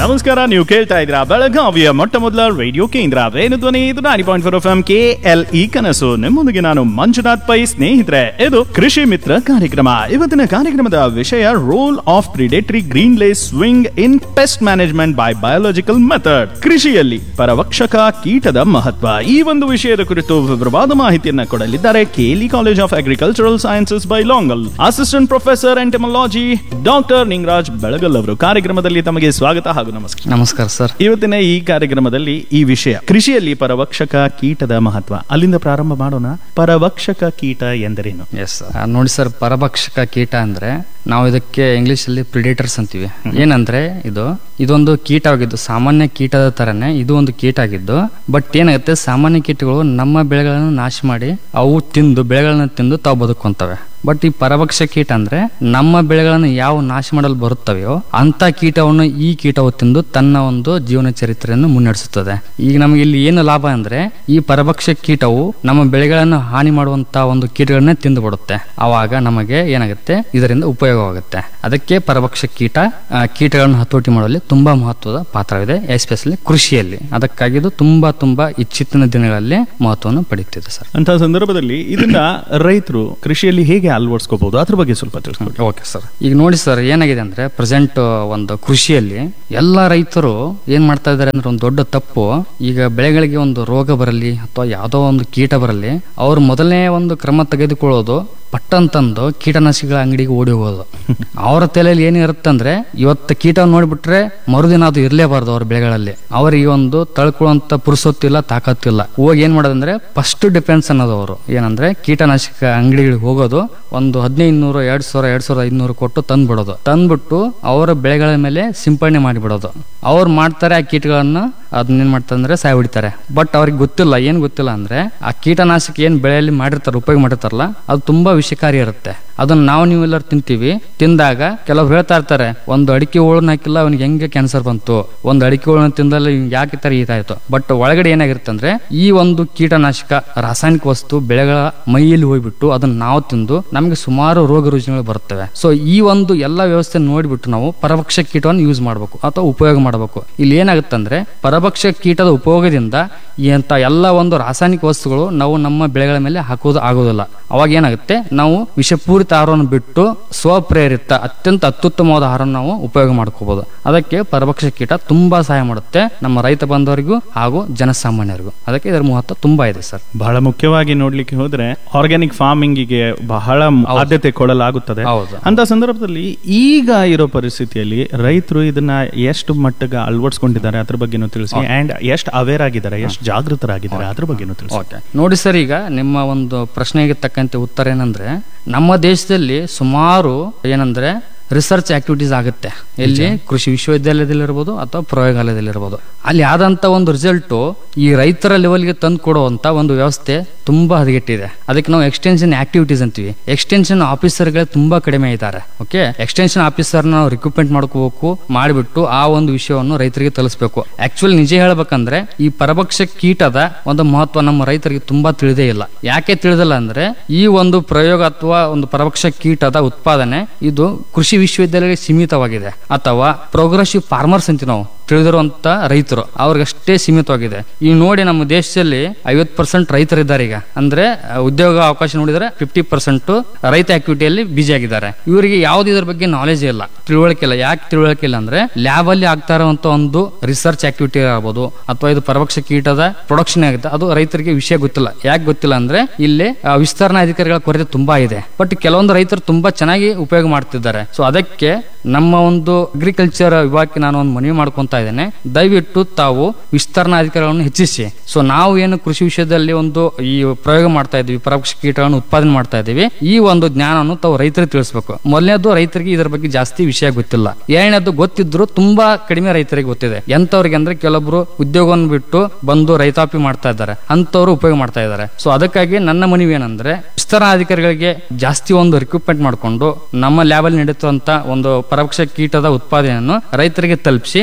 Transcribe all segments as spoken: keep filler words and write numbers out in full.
ನಮಸ್ಕಾರ, ನೀವು ಕೇಳ್ತಾ ಇದ್ದೀರಾ ಬೆಳಗಾವಿಯ ಮೊಟ್ಟ ಮೊದಲ ರೇಡಿಯೋ ಕೇಂದ್ರ ವೇಣುಧ್ವನಿ. ಇದು nine point four F M K L E ಕನಸು. ನಿಮ್ಮೊಂದಿಗೆ ನಾನು ಮಂಜುನಾಥ್ ಪೈ. ಸ್ನೇಹಿತರೆ, ಇದು ಕೃಷಿ ಮಿತ್ರ ಕಾರ್ಯಕ್ರಮ. ಇವತ್ತಿನ ಕಾರ್ಯಕ್ರಮದ ವಿಷಯ role of predatory green lace swing in pest management by biological method. ಕೃಷಿಯಲ್ಲಿ ಪರವಕ್ಷಕ ಕೀಟದ ಮಹತ್ವ. ಈ ಒಂದು ವಿಷಯದ ಕುರಿತು ವಿವರವಾದ ಮಾಹಿತಿಯನ್ನ ಕೊಡಲಿದ್ದಾರೆ KLE college of agricultural sciences by ಲಾಂಗಲ್ assistant professor ಎಂಟಮಲಾಜಿ doctor Ningaraj ಬೆಳಗಲ್ ಅವರು. ಕಾರ್ಯಕ್ರಮದಲ್ಲಿ ತಮಗೆ ಸ್ವಾಗತ ಹಾಗೂ ನಮಸ್ಕಾರ. ನಮಸ್ಕಾರ ಸರ್. ಇವತ್ತಿನ ಈ ಕಾರ್ಯಕ್ರಮದಲ್ಲಿ ಈ ವಿಷಯ ಕೃಷಿಯಲ್ಲಿ ಪರವಕ್ಷಕ ಕೀಟದ ಮಹತ್ವ. ಅಲ್ಲಿಂದ ಪ್ರಾರಂಭ ಮಾಡೋಣ. ಪರವಕ್ಷಕ ಕೀಟ ಎಂದರೇನು? ಎಸ್ ನೋಡಿ ಸರ್, ಪರಭಕ್ಷಕ ಕೀಟ ಅಂದ್ರೆ ನಾವು ಇದಕ್ಕೆ ಇಂಗ್ಲಿಷ್ ಅಲ್ಲಿ ಪ್ರಿಡೇಟರ್ಸ್ ಅಂತೀವಿ. ಏನಂದ್ರೆ ಇದು ಇದೊಂದು ಕೀಟವಾಗಿದ್ದು, ಸಾಮಾನ್ಯ ಕೀಟದ ತರನೇ ಇದು ಒಂದು ಕೀಟ ಆಗಿದ್ದು, ಬಟ್ ಏನಾಗುತ್ತೆ, ಸಾಮಾನ್ಯ ಕೀಟಗಳು ನಮ್ಮ ಬೆಳೆಗಳನ್ನು ನಾಶ ಮಾಡಿ ಅವು ತಿಂದು ಬೆಳೆಗಳನ್ನ ತಿಂದು ತಾವು ಬದುಕೊಂತವೆ. ಬಟ್ ಈ ಪರಭಕ್ಷ ಕೀಟ ಅಂದ್ರೆ ನಮ್ಮ ಬೆಳೆಗಳನ್ನು ಯಾವ ನಾಶ ಮಾಡಲು ಬರುತ್ತವೆಯೋ ಅಂತ ಕೀಟವನ್ನು ಈ ಕೀಟವು ತಿಂದು ತನ್ನ ಒಂದು ಜೀವನ ಚರಿತ್ರೆಯನ್ನು ಮುನ್ನಡೆಸುತ್ತದೆ. ಈಗ ನಮಗೆ ಇಲ್ಲಿ ಏನು ಲಾಭ ಅಂದ್ರೆ, ಈ ಪರಭಕ್ಷ ಕೀಟವು ನಮ್ಮ ಬೆಳೆಗಳನ್ನು ಹಾನಿ ಮಾಡುವಂತ ಒಂದು ಕೀಟಗಳನ್ನೇ ತಿಂದು ಬಿಡುತ್ತೆ. ಅವಾಗ ನಮಗೆ ಏನಾಗುತ್ತೆ, ಇದರಿಂದ ಉಪಯೋಗವಾಗುತ್ತೆ. ಅದಕ್ಕೆ ಪರಭಕ್ಷ ಕೀಟ ಕೀಟಗಳನ್ನು ಹತೋಟಿ ಮಾಡುವಲ್ಲಿ ತುಂಬಾ ಮಹತ್ವದ ಪಾತ್ರವಿದೆ, ಎಸ್ಪೆಷಲಿ ಕೃಷಿಯಲ್ಲಿ. ಅದಕ್ಕಾಗಿ ಇದು ತುಂಬಾ ತುಂಬಾ ಇತ್ತೀಚಿನ ದಿನಗಳಲ್ಲಿ ಮಹತ್ವವನ್ನು ಪಡೆಯುತ್ತಿದೆ ಸರ್. ಅಂತ ಸಂದರ್ಭದಲ್ಲಿ ಇದನ್ನ ರೈತರು ಕೃಷಿಯಲ್ಲಿ ಹೇಗೆ ಅಳವಡಿಸ್ಕೋಬಹುದು, ಅದ್ರ ಬಗ್ಗೆ ಸ್ವಲ್ಪ ತಿಳಿಸ್ಕೊಡಿ. Okay sir. ಈಗ ನೋಡಿ ಸರ್, ಏನಾಗಿದೆ ಅಂದ್ರೆ ಪ್ರೆಸೆಂಟ್ ಒಂದು ಕೃಷಿಯಲ್ಲಿ ಎಲ್ಲಾ ರೈತರು ಏನ್ ಮಾಡ್ತಾ ಇದಾರೆ ಅಂದ್ರೆ, ಒಂದು ದೊಡ್ಡ ತಪ್ಪು. ಈಗ ಬೆಳೆಗಳಿಗೆ ಒಂದು ರೋಗ ಬರಲಿ ಅಥವಾ ಯಾವುದೋ ಒಂದು ಕೀಟ ಬರಲಿ, ಅವ್ರು ಮೊದಲನೇ ಒಂದು ಕ್ರಮ ತೆಗೆದುಕೊಳ್ಳೋದು ಪಟ್ಟಂತಂದು ಕೀಟನಾಶಕಗಳ ಅಂಗಡಿಗೆ ಓಡಿ ಹೋಗೋದು. ಅವರ ತಲೆಯಲ್ಲಿ ಏನಿರುತ್ತಂದ್ರೆ, ಇವತ್ತು ಕೀಟ ನೋಡ್ಬಿಟ್ರೆ ಮರುದಿನ ಅದು ಇರ್ಲೇಬಾರ್ದು ಅವ್ರ ಬೆಳೆಗಳಲ್ಲಿ. ಅವರಿಗೆ ಒಂದು ತಳ್ಕೊಳ್ಳುವಂತ ಪುರುಸೊತ್ತಿಲ್ಲ, ತಾಕತ್ತಿಲ್ಲ. ಹೋಗಿ ಏನ್ ಮಾಡೋದಂದ್ರೆ ಫಸ್ಟ್ ಡಿಫೆನ್ಸ್ ಅನ್ನೋದು ಅವರು ಏನಂದ್ರೆ, ಕೀಟನಾಶಕ ಅಂಗಡಿಗಳಿಗೆ ಹೋಗೋದು, ಒಂದು ಹದಿನೈದು ನೂರು ಎರಡ್ ಸಾವಿರ ಎರಡ್ ಸಾವಿರದ ಐದ್ನೂರು ಕೊಟ್ಟು ತಂದ್ ಬಿಡೋದು. ತಂದ್ಬಿಟ್ಟು ಅವರ ಬೆಳೆಗಳ ಮೇಲೆ ಸಿಂಪಡಣೆ ಮಾಡಿಬಿಡೋದು. ಅವ್ರು ಮಾಡ್ತಾರೆ ಆ ಕೀಟಗಳನ್ನ, ಅದನ್ನೇನ್ ಮಾಡ್ತಾರೆ ಅಂದ್ರೆ ಸಾಯ್ ಹೊಡಿತಾರೆ. ಬಟ್ ಅವ್ರಿಗೆ ಗೊತ್ತಿಲ್ಲ, ಏನ್ ಗೊತ್ತಿಲ್ಲ ಅಂದ್ರೆ, ಆ ಕೀಟನಾಶಕ ಏನ್ ಬೆಳೆಯಲ್ಲಿ ಮಾಡಿರ್ತಾರೆ, ಉಪಯೋಗ ಮಾಡಿರ್ತಾರಲ್ಲ, ಅದು ತುಂಬಾ ವಿಷಕಾರಿ ಇರುತ್ತೆ. ಅದನ್ನ ನಾವು ನೀವೆಲ್ಲರೂ ತಿಂತೀವಿ. ತಿಂದಾಗ ಕೆಲವ್ರು ಹೇಳ್ತಾ ಇರ್ತಾರೆ, ಒಂದು ಅಡಿಕೆ ಹೋಳನ್ನ ಹಾಕಿಲ್ಲ ಅವನಿಗೆ ಹೆಂಗೆ ಕ್ಯಾನ್ಸರ್ ಬಂತು, ಒಂದು ಅಡಿಕೆ ಹೋಳನ್ನ ತಿಂದಲ್ಲ ಯಾಕೆ ತರ ಈತಾಯ್ತು. ಬಟ್ ಒಳಗಡೆ ಏನಾಗಿರುತ್ತೆ ಅಂದ್ರೆ, ಈ ಒಂದು ಕೀಟನಾಶಕ ರಾಸಾಯನಿಕ ವಸ್ತು ಬೆಳೆಗಳ ಮೈಯಲ್ಲಿ ಹೋಗ್ಬಿಟ್ಟು ಅದನ್ನ ನಾವು ತಿಂದು ನಮಗೆ ಸುಮಾರು ರೋಗ ರುಜಿನಗಳು ಬರುತ್ತವೆ. ಸೊ ಈ ಒಂದು ಎಲ್ಲ ವ್ಯವಸ್ಥೆ ನೋಡ್ಬಿಟ್ಟು ನಾವು ಪರಭಕ್ಷ ಕೀಟವನ್ನು ಯೂಸ್ ಮಾಡಬೇಕು ಅಥವಾ ಉಪಯೋಗ ಮಾಡಬೇಕು. ಇಲ್ಲಿ ಏನಾಗುತ್ತೆ ಅಂದ್ರೆ, ಪರಭಕ್ಷ ಕೀಟದ ಉಪಯೋಗದಿಂದ ಎಂತ ಎಲ್ಲ ಒಂದು ರಾಸಾಯನಿಕ ವಸ್ತುಗಳು ನಾವು ನಮ್ಮ ಬೆಳೆಗಳ ಮೇಲೆ ಹಾಕೋದು ಆಗೋದಿಲ್ಲ. ಅವಾಗ ಏನಾಗುತ್ತೆ, ನಾವು ವಿಷಪೂರಿತ ಆಹಾರವನ್ನು ಬಿಟ್ಟು ಸ್ವಪ್ರೇರಿತ ಅತ್ಯಂತ ಅತ್ಯುತ್ತಮವಾದ ಆಹಾರವನ್ನು ನಾವು ಉಪಯೋಗ ಮಾಡ್ಕೋಬಹುದು. ಅದಕ್ಕೆ ಪರಭಕ್ಷ ಕೀಟ ತುಂಬಾ ಸಹಾಯ ಮಾಡುತ್ತೆ ನಮ್ಮ ರೈತ ಬಾಂಧವರಿಗೂ ಹಾಗೂ ಜನಸಾಮಾನ್ಯರಿಗೂ. ಅದಕ್ಕೆ ಇದರ ಮಹತ್ವ ತುಂಬಾ ಇದೆ ಸರ್. ಬಹಳ ಮುಖ್ಯವಾಗಿ ನೋಡ್ಲಿಕ್ಕೆ ಹೋದ್ರೆ ಆರ್ಗ್ಯಾನಿಕ್ ಫಾರ್ಮಿಂಗ್ ಗೆ ಬಹಳ ಆದ್ಯತೆ ಕೊಡಲಾಗುತ್ತದೆ. ಅಂತ ಸಂದರ್ಭದಲ್ಲಿ ಈಗ ಇರೋ ಪರಿಸ್ಥಿತಿಯಲ್ಲಿ ರೈತರು ಇದನ್ನ ಎಷ್ಟು ಮಟ್ಟಿಗೆ ಅಳವಡಿಸ್ಕೊಂಡಿದ್ದಾರೆ ಅದ್ರ ಬಗ್ಗೆನೂ ತಿಳಿಸಿ, ಅಂಡ್ ಎಷ್ಟು ಅವೇರ್ ಆಗಿದ್ದಾರೆ, ಎಷ್ಟು ಜಾಗೃತರಾಗಿದ್ದಾರೆ ಅದ್ರ ಬಗ್ಗೆನೂ ತಿಳಿಸಿ. ನೋಡಿ ಸರ್, ಈಗ ನಿಮ್ಮ ಒಂದು ಪ್ರಶ್ನೆಗೆ ತಕ್ಕಂತೆ ಉತ್ತರ ಏನಂದ್ರೆ, ನಮ್ಮ ದೇಶದಲ್ಲಿ ಸುಮಾರು ಏನಂದ್ರೆ ರಿಸರ್ಚ್ ಆಕ್ಟಿವಿಟೀಸ್ ಆಗುತ್ತೆ. ಎಲ್ಲಿ ಕೃಷಿ ವಿಶ್ವವಿದ್ಯಾಲಯದಲ್ಲಿರ್ಬೋದು ಅಥವಾ ಪ್ರಯೋಗಾಲಯದಲ್ಲಿರ್ಬೋದು. ಅಲ್ಲಿ ಆದಂತ ಒಂದು ರಿಸಲ್ಟ್ ಈ ರೈತರ ಲೆವೆಲ್ಗೆ ತಂದು ಕೊಡುವಂತ ಒಂದು ವ್ಯವಸ್ಥೆ ತುಂಬಾ ಹದಗೆಟ್ಟಿದೆ. ಅದಕ್ಕೆ ನಾವು ಎಕ್ಸ್ಟೆನ್ಷನ್ ಆಕ್ಟಿವಿಟೀಸ್ ಅಂತೀವಿ. ಎಕ್ಸ್ಟೆನ್ಷನ್ ಆಫೀಸರ್ಗಳೇ ತುಂಬಾ ಕಡಿಮೆ ಇದ್ದಾರೆ. ಓಕೆ, ಎಕ್ಸ್ಟೆನ್ಷನ್ ಆಫೀಸರ್ ನಾವು ರಿಕ್ರೂಟ್ಮೆಂಟ್ ಮಾಡ್ಕೋಬೇಕು, ಮಾಡಿಬಿಟ್ಟು ಆ ಒಂದು ವಿಷಯವನ್ನು ರೈತರಿಗೆ ತಲುಪಿಸಬೇಕು. ಆಕ್ಚುಲಿ ನಿಜ ಹೇಳ್ಬೇಕಂದ್ರೆ, ಈ ಪರಭಕ್ಷ ಕೀಟದ ಒಂದು ಮಹತ್ವ ನಮ್ಮ ರೈತರಿಗೆ ತುಂಬಾ ತಿಳಿದೇ ಇಲ್ಲ. ಯಾಕೆ ತಿಳಿದಿಲ್ಲ ಅಂದ್ರೆ, ಈ ಒಂದು ಪ್ರಯೋಗ ಅಥವಾ ಒಂದು ಪರಭಕ್ಷ ಕೀಟದ ಉತ್ಪಾದನೆ ಇದು ಕೃಷಿ ವಿಶ್ವವಿದ್ಯಾಲಯಕ್ಕೆ ಸೀಮಿತವಾಗಿದೆ, ಅಥವಾ ಪ್ರೋಗ್ರೆಸಿವ್ ಫಾರ್ಮರ್ಸ್ ಅಂತ ನಾವು ತಿಳಿದಿರುವಂತ ರೈತರು ಅವ್ರಿಗಷ್ಟೇ ಸೀಮಿತವಾಗಿದೆ. ಈ ನೋಡಿ ನಮ್ಮ ದೇಶದಲ್ಲಿ ಐವತ್ತು ಪರ್ಸೆಂಟ್ ರೈತರಿದ್ದಾರೆ. ಈಗ ಅಂದ್ರೆ ಉದ್ಯೋಗ ಅವಕಾಶ ನೋಡಿದ್ರೆ ಫಿಫ್ಟಿ ಪರ್ಸೆಂಟ್ ರೈತ ಆಕ್ಟಿವಿಟಿಯಲ್ಲಿ ಬಿಜಿ ಆಗಿದ್ದಾರೆ. ಇವರಿಗೆ ಯಾವ್ದು ಇದ್ರ ಬಗ್ಗೆ ನಾಲೆಜ್ ಇಲ್ಲ, ತಿಳುವಳಿಕೆ ಇಲ್ಲ. ಯಾಕೆ ತಿಳುವಳಿಕೆ ಇಲ್ಲ ಅಂದ್ರೆ, ಲ್ಯಾಬ್ ಅಲ್ಲಿ ಆಗ್ತಾ ಇರುವಂತ ಒಂದು ರಿಸರ್ಚ್ ಆಕ್ಟಿವಿಟಿ ಆಗ್ಬೋದು ಅಥವಾ ಇದು ಪರಭಕ್ಷ ಕೀಟದ ಪ್ರೊಡಕ್ಷನ್ ಆಗುತ್ತೆ, ಅದು ರೈತರಿಗೆ ವಿಷಯ ಗೊತ್ತಿಲ್ಲ. ಯಾಕೆ ಗೊತ್ತಿಲ್ಲ ಅಂದ್ರೆ, ಇಲ್ಲಿ ವಿಸ್ತರಣಾ ಅಧಿಕಾರಿಗಳ ಕೊರತೆ ತುಂಬಾ ಇದೆ. ಬಟ್ ಕೆಲವೊಂದು ರೈತರು ತುಂಬಾ ಚೆನ್ನಾಗಿ ಉಪಯೋಗ ಮಾಡ್ತಿದ್ದಾರೆ. ಸೊ ಅದಕ್ಕೆ ನಮ್ಮ ಒಂದು ಅಗ್ರಿಕಲ್ಚರ್ ವಿಭಾಗಕ್ಕೆ ನಾನು ಒಂದು ಮನವಿ ಮಾಡ್ಕೊಂತ ಇದ್ದೇನೆ, ದಯವಿಟ್ಟು ತಾವು ವಿಸ್ತರಣಾ ಅಧಿಕಾರಿಗಳನ್ನು ಹೆಚ್ಚಿಸಿ. ಸೊ ನಾವು ಏನು ಕೃಷಿ ವಿಷಯದಲ್ಲಿ ಒಂದು ಈ ಪ್ರಯೋಗ ಮಾಡ್ತಾ ಇದ್ದೀವಿ, ಪರಭಕ್ಷ ಕೀಟಗಳನ್ನು ಉತ್ಪಾದನೆ ಮಾಡ್ತಾ ಇದ್ದೀವಿ, ಈ ಒಂದು ಜ್ಞಾನವನ್ನು ತಾವು ರೈತರಿಗೆ ತಿಳಿಸಬೇಕು. ಮೊದಲನೇದು, ರೈತರಿಗೆ ಇದರ ಬಗ್ಗೆ ಜಾಸ್ತಿ ವಿಷಯ ಗೊತ್ತಿಲ್ಲ. ಎರಡನೇದು, ಗೊತ್ತಿದ್ರು ತುಂಬಾ ಕಡಿಮೆ ರೈತರಿಗೆ ಗೊತ್ತಿದೆ. ಎಂತವ್ರಿಗೆ ಅಂದ್ರೆ, ಕೆಲವೊಬ್ರು ಉದ್ಯೋಗವನ್ನು ಬಿಟ್ಟು ಬಂದು ರೈತಾಪಿ ಮಾಡ್ತಾ ಇದ್ದಾರೆ, ಅಂತವ್ರು ಉಪಯೋಗ ಮಾಡ್ತಾ ಇದ್ದಾರೆ. ಸೊ ಅದಕ್ಕಾಗಿ ನನ್ನ ಮನವಿ ಏನಂದ್ರೆ, ವಿಸ್ತರಣಾ ಅಧಿಕಾರಿಗಳಿಗೆ ಜಾಸ್ತಿ ಒಂದು ರಿಕ್ರೂಟ್ಮೆಂಟ್ ಮಾಡಿಕೊಂಡು ನಮ್ಮ ಲ್ಯಾಬ್ ಅಲ್ಲಿ ನಡೆಯುವಂತ ಒಂದು ಪರಭಕ್ಷ ಕೀಟದ ಉತ್ಪಾದನೆಯನ್ನು ರೈತರಿಗೆ ತಲುಪಿಸಿ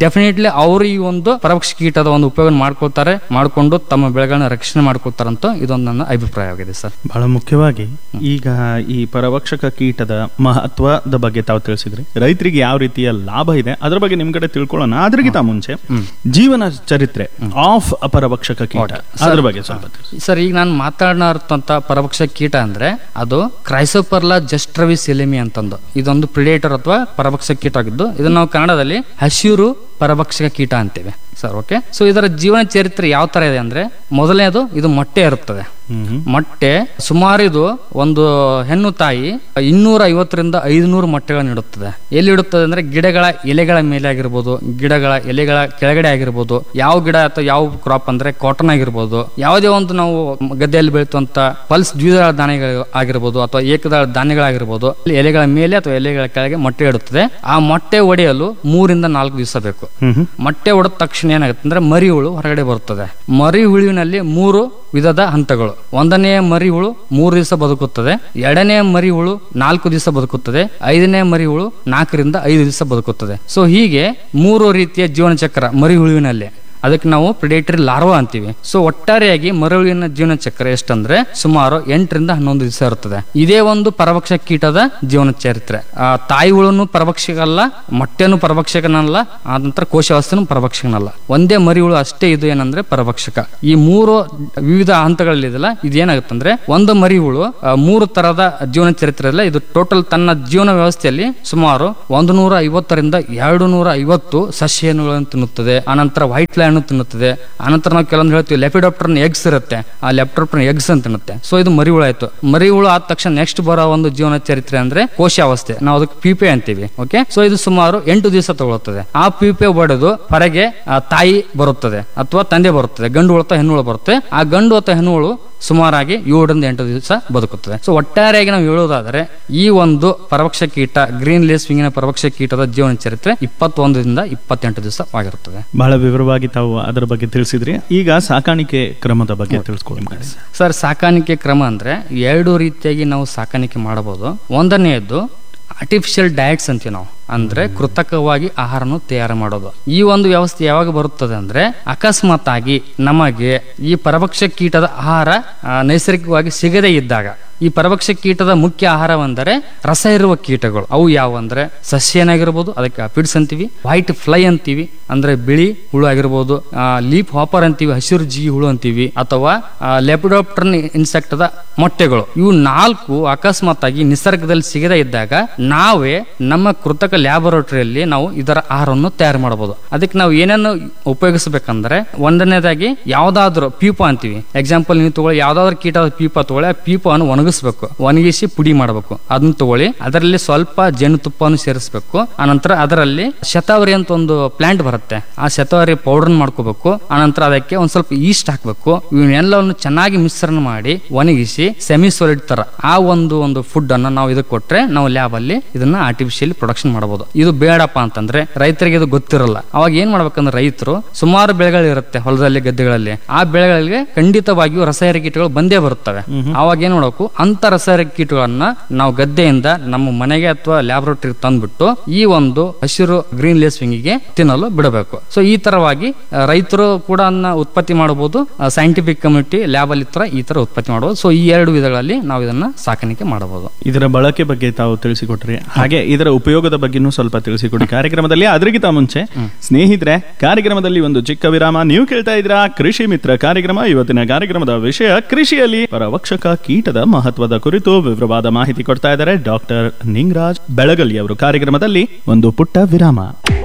ಡೆಫಿನೆಟ್ಲಿ ಅವರು ಈ ಒಂದು ಪರಭಕ್ಷ ಕೀಟದ ಒಂದು ಉಪಯೋಗ ಮಾಡ್ಕೊಳ್ತಾರೆ, ಮಾಡ್ಕೊಂಡು ತಮ್ಮ ಬೆಳೆಗಳನ್ನ ರಕ್ಷಣೆ ಮಾಡ್ಕೊಳ್ತಾರಂತ ಇದೊಂದು ನನ್ನ ಅಭಿಪ್ರಾಯವಾಗಿದೆ ಸರ್. ಬಹಳ ಮುಖ್ಯವಾಗಿ ಈಗ ಈ ಪರಭಕ್ಷಕ ಕೀಟದ ಮಹತ್ವದ ಬಗ್ಗೆ ತಾವು ತಿಳಿಸಿದ್ರಿ, ರೈತರಿಗೆ ಯಾವ ರೀತಿಯ ಲಾಭ ಇದೆ ಅದ್ರ ಬಗ್ಗೆ ನಿಮ್ ಕಡೆ ತಿಳ್ಕೊಳ್ಳೋಣ. ಅದ್ರಗಿಂತ ಮುಂಚೆ ಜೀವನ ಚರಿತ್ರೆ ಆಫ್ ಪರಭಕ್ಷಕ ಕೀಟ ಅದ್ರ ಬಗ್ಗೆ ಸ್ವಲ್ಪ ಸರ್. ಈಗ ನಾನು ಮಾತನಾಡುತ್ತಂತ ಪರಭಕ್ಷಕ ಕೀಟ ಅಂದ್ರೆ ಅದು ಕ್ರೈಸೋಪರ್ಲಾ ಜಸ್ಟ್ರವಿಸ್ ಎಲಿಮಿ ಅಂತಂದು ಇದೊಂದು ಪ್ರಿಡೇಟರ್ ಅಥವಾ ಪರಭಕ್ಷಕ ಕೀಟ ಆಗಿದ್ದು, ಇದನ್ನ ನಾವು ಕನ್ನಡದಲ್ಲಿ ಹಸಿರು ಪರಭಕ್ಷಕ ಕೀಟ ಅಂತೇವೆ ಸರ್. ಓಕೆ, ಸೊ ಇದರ ಜೀವನ ಚರಿತ್ರೆ ಯಾವ ತರ ಇದೆ ಅಂದ್ರೆ, ಮೊದಲನೇದು ಇದು ಮೊಟ್ಟೆ ಇರುತ್ತದೆ. ಮೊಟ್ಟೆ ಸುಮಾರು ಇದು ಒಂದು ಹೆಣ್ಣು ತಾಯಿ ಇನ್ನೂರ ಐವತ್ತರಿಂದ ಐದುನೂರು ಮೊಟ್ಟೆಗಳನ್ನು ಇಡುತ್ತದೆ. ಎಲ್ಲಿ ಇಡುತ್ತದೆ ಅಂದ್ರೆ ಗಿಡಗಳ ಎಲೆಗಳ ಮೇಲೆ ಆಗಿರ್ಬೋದು, ಗಿಡಗಳ ಎಲೆಗಳ ಕೆಳಗಡೆ ಆಗಿರ್ಬೋದು, ಯಾವ ಗಿಡ ಅಥವಾ ಯಾವ ಕ್ರಾಪ್ ಅಂದ್ರೆ ಕಾಟನ್ ಆಗಿರ್ಬೋದು, ಯಾವುದೇ ಒಂದು ನಾವು ಗದ್ದೆಯಲ್ಲಿ ಬೆಳೆಯುವಂತ ಪಲ್ಸ್ ದ್ವಿದಳ ಧಾನ್ಯಗಳು ಆಗಿರ್ಬೋದು ಅಥವಾ ಏಕದಳ ಧಾನ್ಯಗಳಾಗಿರ್ಬೋದು, ಎಲೆಗಳ ಮೇಲೆ ಅಥವಾ ಎಲೆಗಳ ಕೆಳಗೆ ಮೊಟ್ಟೆ ಇಡುತ್ತದೆ. ಆ ಮೊಟ್ಟೆ ಒಡೆಯಲು ಮೂರಿಂದ ನಾಲ್ಕು ದಿವಸ ಬೇಕು. ಮೊಟ್ಟೆ ಒಡೆದ ತಕ್ಷಣ ಏನಾಗುತ್ತೆ ಅಂದ್ರೆ ಮರಿ ಹುಳು ಹೊರಗಡೆ ಬರುತ್ತದೆ. ಮರಿ ಹುಳುವಿನಲ್ಲಿ ಮೂರು ವಿಧದ ಹಂತಗಳು. ಒಂದನೇ ಮರಿ ಹುಳು ಮೂರು ದಿವಸ ಬದುಕುತ್ತದೆ, ಎರಡನೇ ಮರಿ ಹುಳು ನಾಲ್ಕು ದಿವಸ ಬದುಕುತ್ತದೆ, ಐದನೇ ಮರಿ ಹುಳು ನಾಲ್ಕರಿಂದ ಐದು ದಿವಸ ಬದುಕುತ್ತದೆ. ಸೊ ಹೀಗೆ ಮೂರು ರೀತಿಯ ಜೀವನ ಚಕ್ರ ಮರಿ ಹುಳುವಿನಲ್ಲಿ. ಅದಕ್ಕೆ ನಾವು ಪ್ರಿಡೇಟರಿ ಲಾರ್ವಾ ಅಂತೀವಿ. ಸೊ ಒಟ್ಟಾರೆಯಾಗಿ ಮರಳುವಿನ ಜೀವನ ಚಕ್ರ ಎಷ್ಟಂದ್ರೆ ಸುಮಾರು ಎಂಟರಿಂದ ಹನ್ನೊಂದು ದಿವಸ ಇರುತ್ತದೆ. ಇದೇ ಒಂದು ಪರಭಕ್ಷಕ ಕೀಟದ ಜೀವನ ಚರಿತ್ರೆ. ಆ ತಾಯಿ ಹುಳುನು ಪರಭಕ್ಷಕಲ್ಲ, ಮೊಟ್ಟೆನು ಪರಭಕ್ಷಕನಲ್ಲ, ಆ ನಂತರ ಕೋಶಾವಸ್ಥೆನೂ ಪರಭಕ್ಷಕನಲ್ಲ. ಒಂದೇ ಮರಿ ಹುಳು ಅಷ್ಟೇ ಇದು ಏನಂದ್ರೆ ಪರಭಕ್ಷಕ. ಈ ಮೂರು ವಿವಿಧ ಹಂತಗಳಲ್ಲಿ ಇದೆಲ್ಲ ಇದೇನಾಗುತ್ತಂದ್ರೆ, ಒಂದು ಮರಿ ಹುಳು ಮೂರು ತರದ ಜೀವನ ಚರಿತ್ರೆಯಲ್ಲ, ಇದು ಟೋಟಲ್ ತನ್ನ ಜೀವನ ವ್ಯವಸ್ಥೆಯಲ್ಲಿ ಸುಮಾರು ಒಂದು ನೂರ ಐವತ್ತರಿಂದ ಎರಡು ನೂರ ಐವತ್ತು ಸಸ್ಯಗಳನ್ನು ತಿನ್ನುತ್ತದೆ. ಆನಂತರ ವೈಟ್ ಲೈನ್ ತಿನ್ನುತ್ತದೆ. ಆನಂತರ ನಾವು ಕೆಲವೊಂದು ಹೇಳ್ತೀವಿ ಲೆಪಿಡಾಪ್ಟರ್ನ ಎಗ್ಸ್ ಇರುತ್ತೆ, ಆ ಲೆಪಿಡಾಪ್ಟರ್ನ ಎಗ್ಸ್ ಅಂತ ತಿನ್ನುತ್ತೆ. ಸೊ ಇದು ಮರಿ ಹುಳು ಆಯ್ತು. ಮರಿ ಹುಳು ಆದ ತಕ್ಷಣ ನೆಕ್ಸ್ಟ್ ಬರೋ ಒಂದು ಜೀವನ ಚರಿತ್ರೆ ಅಂದ್ರೆ ಕೋಶಾವಸ್ಥೆ, ನಾವು ಅದಕ್ಕೆ ಪೀಪೆ ಅಂತೀವಿ. ಓಕೆ, ಸೊ ಇದು ಸುಮಾರು ಎಂಟು ದಿವಸ ತಗೊಳ್ಳುತ್ತದೆ. ಆ ಪೀಪೆ ಬಡಿದು ಹೊರಗೆ ತಾಯಿ ಬರುತ್ತದೆ ಅಥವಾ ತಂದೆ ಬರುತ್ತದೆ, ಗಂಡು ಹುಳು ಅಥವಾ ಹೆಣ್ಣು ಹುಳು ಬರುತ್ತೆ. ಆ ಗಂಡು ಅಥವಾ ಹೆಣ್ಣು ಹುಳು ಸುಮಾರಾಗಿ ಏಳರಿಂದ ಎಂಟು ದಿವಸ ಬದುಕುತ್ತದೆ. ಸೊ ಒಟ್ಟಾರೆಯಾಗಿ ನಾವು ಹೇಳುವುದಾದರೆ ಈ ಒಂದು ಪರಭಕ್ಷಕ ಕೀಟ ಗ್ರೀನ್ ಲೇಸ್ ವಿಂಗಿನ ಪರಭಕ್ಷಕ ಕೀಟದ ಜೀವನ ಚರಿತ್ರೆ ಇಪ್ಪತ್ತೊಂದರಿಂದ ಇಪ್ಪತ್ತೆಂಟು ದಿವಸವಾಗಿರುತ್ತದೆ. ಬಹಳ ವಿವರವಾಗಿ ತಾವು ಅದರ ಬಗ್ಗೆ ತಿಳಿಸಿದ್ರಿ. ಈಗ ಸಾಕಾಣಿಕೆ ಕ್ರಮದ ಬಗ್ಗೆ ತಿಳಿಸ್ಕೊಳ್ಳಿ ಸರ್. ಸಾಕಾಣಿಕೆ ಕ್ರಮ ಅಂದ್ರೆ ಎರಡು ರೀತಿಯಾಗಿ ನಾವು ಸಾಕಾಣಿಕೆ ಮಾಡಬಹುದು. ಒಂದನೆಯದು ಆರ್ಟಿಫಿಷಿಯಲ್ ಡಯಟ್ಸ್ ಅಂತೀವಿ ನಾವು, ಅಂದ್ರೆ ಕೃತಕವಾಗಿ ಆಹಾರನು ತಯಾರು ಮಾಡೋದು. ಈ ಒಂದು ವ್ಯವಸ್ಥೆ ಯಾವಾಗ ಬರುತ್ತದೆ ಅಂದ್ರೆ, ಅಕಸ್ಮಾತ್ ಆಗಿ ನಮಗೆ ಈ ಪರಭಕ್ಷಕ ಕೀಟದ ಆಹಾರ ನೈಸರ್ಗಿಕವಾಗಿ ಸಿಗದೇ ಇದ್ದಾಗ. ಈ ಪರಭಕ್ಷಕ ಕೀಟದ ಮುಖ್ಯ ಆಹಾರವೆಂದರೆ ರಸ ಇರುವ ಕೀಟಗಳು. ಅವು ಯಾವ ಅಂದ್ರೆ ಸಸ್ಯ ಏನಾಗಿರ್ಬೋದು, ಅದಕ್ಕೆ ಅಪಿಡ್ಸ್ ಅಂತೀವಿ, ವೈಟ್ ಫ್ಲೈ ಅಂತೀವಿ ಅಂದ್ರೆ ಬಿಳಿ ಹುಳು ಆಗಿರ್ಬೋದು, ಲೀಪ್ ಹಾಪರ್ ಅಂತೀವಿ, ಹಸಿರು ಜೀವಿ ಹುಳು ಅಂತೀವಿ, ಅಥವಾ ಲೆಪಿಡಾಪ್ಟರ್ನ್ ಇನ್ಸೆಕ್ಟ್ ದ ಮೊಟ್ಟೆಗಳು. ಇವು ನಾಲ್ಕು ಅಕಸ್ಮಾತ್ ಆಗಿ ನಿಸರ್ಗದಲ್ಲಿ ಸಿಗದೇ ಇದ್ದಾಗ ನಾವೇ ನಮ್ಮ ಕೃತಕ ಲ್ಯಾಬೊರೇಟರಿಯಲ್ಲಿ ನಾವು ಇದರ ಆಹಾರವನ್ನು ತಯಾರು ಮಾಡಬಹುದು. ಅದಕ್ಕೆ ನಾವು ಏನೇನು ಉಪಯೋಗಿಸಬೇಕಂದ್ರೆ, ಒಂದನೇದಾಗಿ ಯಾವ್ದಾದ್ರು ಪೀಪ ಅಂತೀವಿ. ಎಕ್ಸಾಂಪಲ್ ನೀವು ತಗೊಳ್ಳಿ, ಯಾವ್ದಾದ್ರು ಕೀಟದ ಪೀಪ ತಗೊಳ್ಳಿ, ಆ ಪೀಪವನ್ನು ಒಣಗಿಸ್ಬೇಕು, ಒಣಗಿಸಿ ಪುಡಿ ಮಾಡಬೇಕು. ಅದನ್ನ ತಗೊಳ್ಳಿ, ಅದರಲ್ಲಿ ಸ್ವಲ್ಪ ಜೇನುತುಪ್ಪವನ್ನು ಸೇರಿಸಬೇಕು. ಆನಂತರ ಅದರಲ್ಲಿ ಶತಾವರಿ ಅಂತ ಒಂದು ಪ್ಲಾಂಟ್ ಬರುತ್ತೆ, ಆ ಶತಾವರಿ ಪೌಡರ್ ಮಾಡ್ಕೋಬೇಕು. ಆನಂತರ ಅದಕ್ಕೆ ಒಂದ್ ಸ್ವಲ್ಪ ಈಸ್ಟ್ ಹಾಕ್ಬೇಕು. ಇವನ್ನೆಲ್ಲವನ್ನು ಚೆನ್ನಾಗಿ ಮಿಶ್ರಣ ಮಾಡಿ ಒಣಗಿಸಿ ಸೆಮಿ ಸಾಲಿಡ್ ತರ ಆ ಒಂದು ಒಂದು ಫುಡ್ ಅನ್ನ ನಾವು ಇದಕ್ಕೆ ಕೊಟ್ರೆ ನಾವು ಲ್ಯಾಬ್ ಅಲ್ಲಿ ಇದನ್ನ ಆರ್ಟಿಫಿಷಿಯಲಿ ಪ್ರೊಡಕ್ಷನ್ ಮಾಡಬಹುದು. ಇದು ಬೇಡಪ್ಪ ಅಂತಂದ್ರೆ ರೈತರಿಗೆ ಇದು ಗೊತ್ತಿರಲ್ಲ. ಅವಾಗ ಏನ್ ಮಾಡ್ಬೇಕಂದ್ರೆ, ರೈತರು ಸುಮಾರು ಬೆಳೆಗಳು ಇರುತ್ತೆ ಹೊಲದಲ್ಲಿ ಗದ್ದೆಗಳಲ್ಲಿ, ಆ ಬೆಳೆಗಳಿಗೆ ಖಂಡಿತವಾಗಿಯೂ ರಸಾಯನಿಕ ಕೀಟಗಳು ಬಂದೇ ಬರುತ್ತವೆ. ಅವಾಗ ಏನ್ ಮಾಡಬೇಕು, ಅಂತ ರಸಾಯನಿಕ ಕೀಟಗಳನ್ನ ನಾವು ಗದ್ದೆಯಿಂದ ನಮ್ಮ ಮನೆಗೆ ಅಥವಾ ಲ್ಯಾಬೊರೇಟರಿ ತಂದ್ಬಿಟ್ಟು ಈ ಒಂದು ಹಸಿರು ಗ್ರೀನ್ ಲೇಸ್ ವಿಂಗಿಗೆ ತಿನ್ನಲು ಬಿಡಬೇಕು. ಸೊ ಈ ತರವಾಗಿ ರೈತರು ಕೂಡ ಉತ್ಪತ್ತಿ ಮಾಡಬಹುದು, ಸೈಂಟಿಫಿಕ್ ಕಮ್ಯುನಿಟಿ ಲ್ಯಾಬ್ ಅಲ್ಲಿ ತರ ಈ ತರ ಉತ್ಪತ್ತಿ ಮಾಡಬಹುದು. ಸೊ ಈ ಎರಡು ವಿಧಗಳಲ್ಲಿ ನಾವು ಇದನ್ನ ಸಾಕಾಣಿಕೆ ಮಾಡಬಹುದು. ಇದರ ಬಳಕೆ ಬಗ್ಗೆ ತಾವು ತಿಳಿಸಿಕೊಟ್ರಿ, ಹಾಗೆ ಇದರ ಉಪಯೋಗದ ಬಗ್ಗೆನೂ ಸ್ವಲ್ಪ ತಿಳಿಸಿಕೊಡಿ ಕಾರ್ಯಕ್ರಮದಲ್ಲಿ. ಅದರಿಗಿಂತ ಮುಂಚೆ ಸ್ನೇಹಿತರೆ, ಕಾರ್ಯಕ್ರಮದಲ್ಲಿ ಒಂದು ಚಿಕ್ಕ ವಿರಾಮ. ನೀವು ಕೇಳ್ತಾ ಇದ್ದೀರಾ ಕೃಷಿ ಮಿತ್ರ ಕಾರ್ಯಕ್ರಮ. ಇವತ್ತಿನ ಕಾರ್ಯಕ್ರಮದ ವಿಷಯ ಕೃಷಿಯಲ್ಲಿ ಪರಭಕ್ಷಕ ಕೀಟದ ಮಹತ್ವದ ಕುರಿತು ವಿವರವಾದ ಮಾಹಿತಿ ಕೊಡ್ತಾ ಇದ್ದಾರೆ ಡಾಕ್ಟರ್ ನಿಂಗರಾಜ್ ಬೆಳಗಲಿ ಅವರು. ಕಾರ್ಯಕ್ರಮದಲ್ಲಿ ಒಂದು ಪುಟ್ಟ ವಿರಾಮ.